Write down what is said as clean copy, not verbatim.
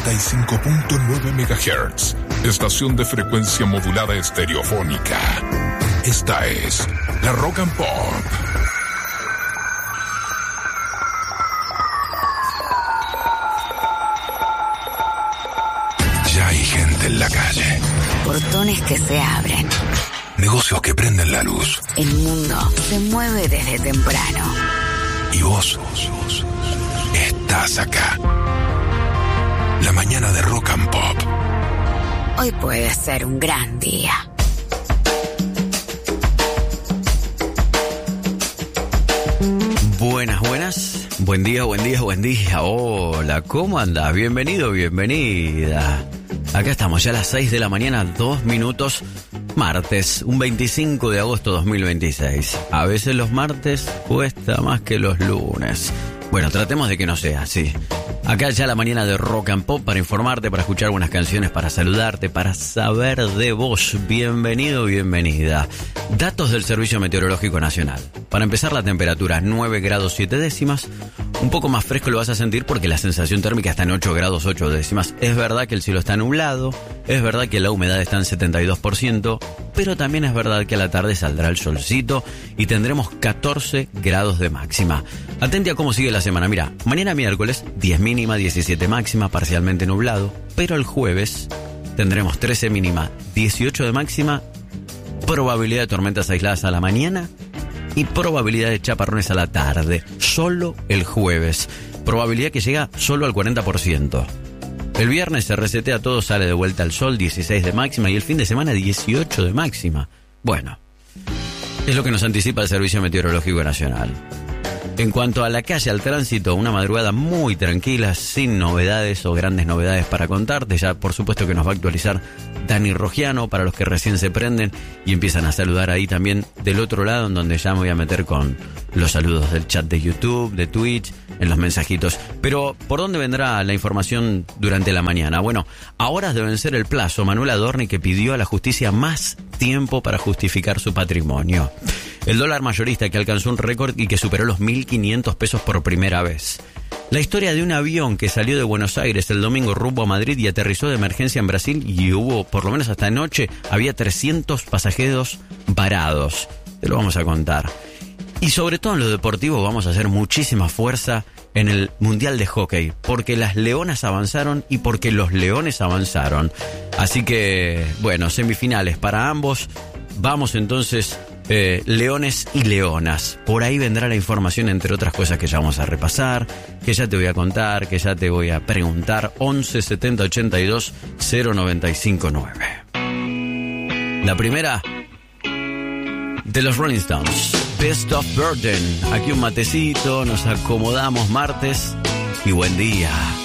95.9 MHz, estación de frecuencia modulada estereofónica. Esta es la Rock and Pop. Ya hay gente en la calle. Portones que se abren. Negocios que prenden la luz. El mundo se mueve desde temprano. Y vos estás acá. La mañana de Rock and Pop. Hoy puede ser un gran día. Buenas. Buen día. Hola, ¿cómo andás? Bienvenido, bienvenida. Acá estamos ya a las 6 de la mañana, 2 minutos. Martes, un 25 de agosto 2026. A veces los martes cuesta más que los lunes. Bueno, tratemos de que no sea así. Acá ya la mañana de Rock and Pop para informarte, para escuchar buenas canciones, para saludarte, para saber de vos. Bienvenido, bienvenida. Datos del Servicio Meteorológico Nacional. Para empezar, la temperatura 9 grados 7 décimas. Un poco más fresco lo vas a sentir porque la sensación térmica está en 8 grados 8 décimas. Es verdad que el cielo está nublado, es verdad que la humedad está en 72%, pero también es verdad que a la tarde saldrá el solcito y tendremos 14 grados de máxima. Atente a cómo sigue la semana. Mira, mañana miércoles 10 mínima, 17 máxima, parcialmente nublado, pero el jueves tendremos 13 mínima, 18 de máxima, probabilidad de tormentas aisladas a la mañana y probabilidad de chaparrones a la tarde, solo el jueves. Probabilidad que llega solo al 40%. El viernes se resetea todo, sale de vuelta al sol, 16 de máxima, y el fin de semana 18 de máxima. Bueno, es lo que nos anticipa el Servicio Meteorológico Nacional. En cuanto a la calle, al tránsito, una madrugada muy tranquila, sin novedades o grandes novedades para contarte. Ya por supuesto que nos va a actualizar Dani Rogiano para los que recién se prenden y empiezan a saludar ahí también del otro lado, en donde ya me voy a meter con los saludos del chat de YouTube, de Twitch, en los mensajitos. Pero, ¿por dónde vendrá la información durante la mañana? Bueno, a horas de vencer el plazo, Manuel Adorni, que pidió a la justicia más tiempo para justificar su patrimonio. El dólar mayorista, que alcanzó un récord y que superó los 1.500 pesos por primera vez. La historia de un avión que salió de Buenos Aires el domingo rumbo a Madrid y aterrizó de emergencia en Brasil, y hubo, por lo menos hasta anoche, había 300 pasajeros varados. Te lo vamos a contar. Y sobre todo en lo deportivo vamos a hacer muchísima fuerza en el Mundial de Hockey, porque las leonas avanzaron y porque los leones avanzaron. Así que, bueno, semifinales para ambos. Vamos entonces, leones y leonas. Por ahí vendrá la información, entre otras cosas que ya vamos a repasar, que ya te voy a contar, que ya te voy a preguntar. 11 70 82 095 9. La primera de los Rolling Stones, Best of Burden. Aquí un matecito, nos acomodamos martes y buen día.